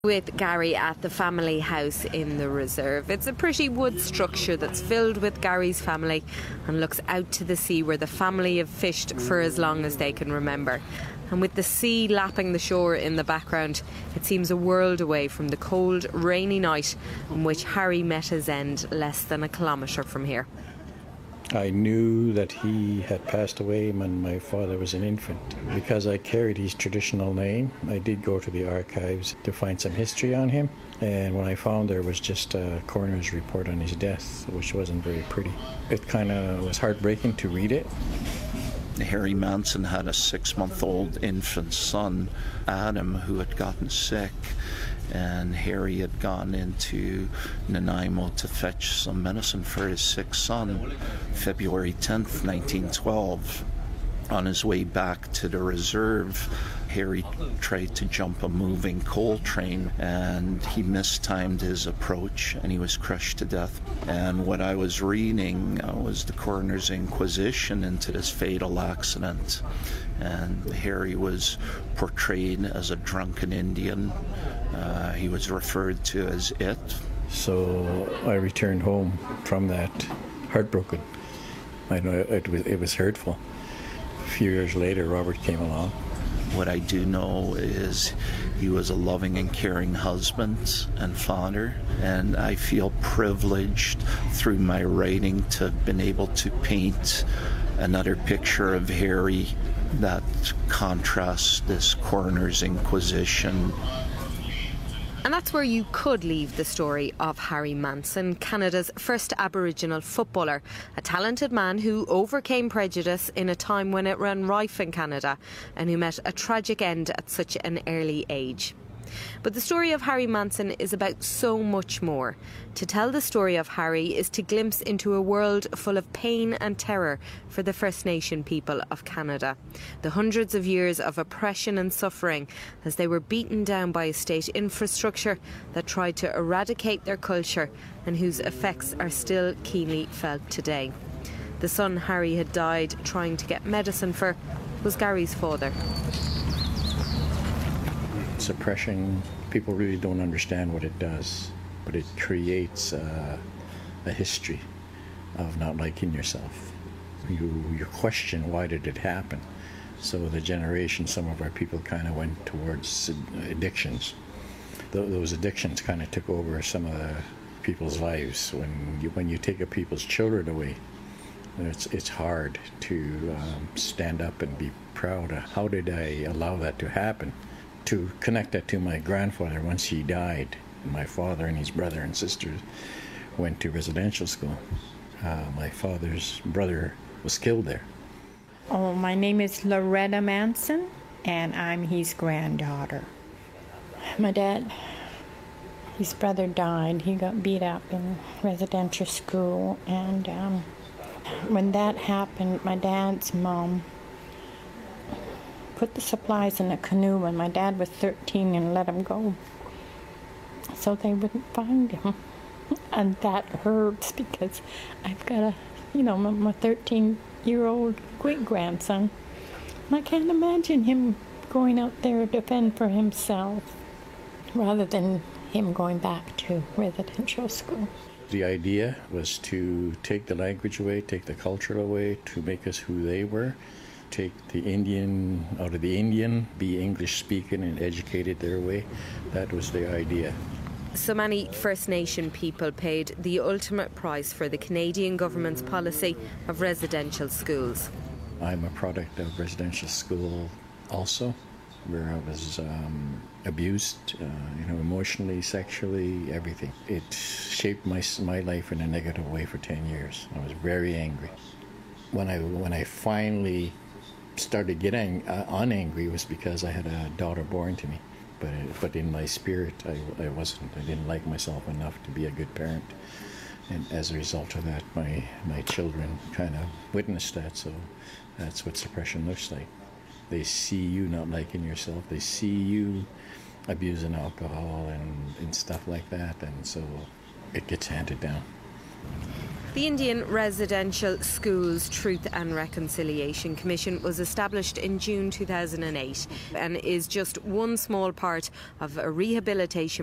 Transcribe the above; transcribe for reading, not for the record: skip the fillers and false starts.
With Gary at the family house in the reserve. It's a pretty wood structure that's filled with Gary's family and looks out to the sea where the family have fished for as long as they can remember. And with the sea lapping the shore in the background, it seems a world away from the cold, rainy night on which Harry met his end less than a kilometre from here. I knew that he had passed away when my father was an infant. Because I carried his traditional name, I did go to the archives to find some history on him. And when I found there was just a coroner's report on his death, which wasn't very pretty. It kind of was heartbreaking to read it. Harry Manson had a 6-month-old infant son, Adam, who had gotten sick. And Harry had gone into Nanaimo to fetch some medicine for his sick son, February 10th, 1912. On his way back to the reserve, Harry tried to jump a moving coal train, and he mistimed his approach, and he was crushed to death. And what I was reading was the coroner's inquisition into this fatal accident. And Harry was portrayed as a drunken Indian. He was referred to as it. So I returned home from that heartbroken. I know it was hurtful. A few years later, Robert came along. What I do know is he was a loving and caring husband and father, and I feel privileged through my writing to have been able to paint another picture of Harry that contrasts this coroner's inquisition. And that's where you could leave the story of Harry Manson, Canada's first Aboriginal footballer, a talented man who overcame prejudice in a time when it ran rife in Canada and who met a tragic end at such an early age. But the story of Harry Manson is about so much more. To tell the story of Harry is to glimpse into a world full of pain and terror for the First Nation people of Canada. The hundreds of years of oppression and suffering as they were beaten down by a state infrastructure that tried to eradicate their culture and whose effects are still keenly felt today. The son Harry had died trying to get medicine for was Gary's father. Suppression, people really don't understand what it does, but it creates a history of not liking yourself. You question, why did it happen? So the generation, some of our people kind of went towards addictions. Those addictions kind of took over some of the people's lives. When you take people's children away, it's hard to stand up and be proud. How did I allow that to happen? To connect that to my grandfather once he died. My father and his brother and sisters went to residential school. My father's brother was killed there. Oh, my name is Loretta Manson, and I'm his granddaughter. My dad, his brother died. He got beat up in residential school, and when that happened, my dad's mom put the supplies in a canoe when my dad was 13 and let him go so they wouldn't find him. And that hurts because I've got my 13-year-old great-grandson. And I can't imagine him going out there to defend for himself rather than him going back to residential school. The idea was to take the language away, take the culture away, to make us who they were. Take the Indian out of the Indian, be English speaking and educated their way. That was the idea. So many First Nation people paid the ultimate price for the Canadian government's policy of residential schools. I'm a product of residential school also, where I was abused, emotionally, sexually, everything. It shaped my life in a negative way for 10 years. I was very angry. When I finally started getting unangry was because I had a daughter born to me, but in my spirit I wasn't. I didn't like myself enough to be a good parent, and as a result of that, my children kind of witnessed that. So that's what suppression looks like. They see you not liking yourself. They see you abusing alcohol and stuff like that, and so it gets handed down. The Indian Residential Schools Truth and Reconciliation Commission was established in June 2008 and is just one small part of a rehabilitation